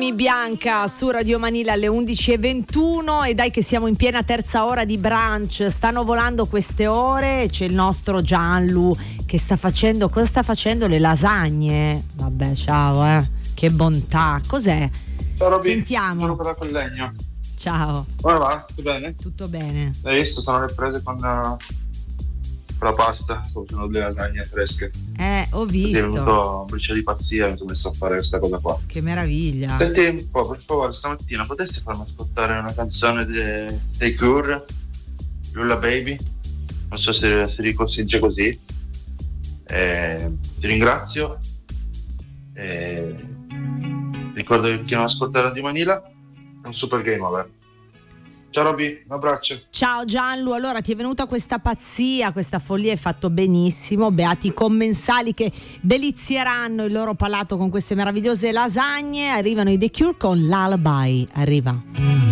Noemi Bianca su Radio Manila alle 11:21 e dai che siamo in piena terza ora di brunch, stanno volando queste ore, c'è il nostro Gianlu che sta facendo, cosa sta facendo? Le lasagne, vabbè ciao che bontà, cos'è? Ciao Roby, sentiamo. sono per il legno. Ciao. Come va? Tutto bene? Tutto bene. Hai visto? Sono le prese con la pasta, sono delle lasagne fresche. Ho È venuto visto. un briciolo di pazzia e mi sono messo a fare questa cosa qua. Che meraviglia. Senti un po', per favore, stamattina potresti farmi ascoltare una canzone dei Cure, Lulla Baby? Non so se si dice così. Ti ringrazio. Ricordo che chi non ascolta Radio Manila è un super game over. Ciao Roby, un abbraccio. Ciao Gianlu, allora ti è venuta questa pazzia, questa follia, hai fatto benissimo, beati i commensali che delizieranno il loro palato con queste meravigliose lasagne. Arrivano i The Cure con Lullaby, arriva.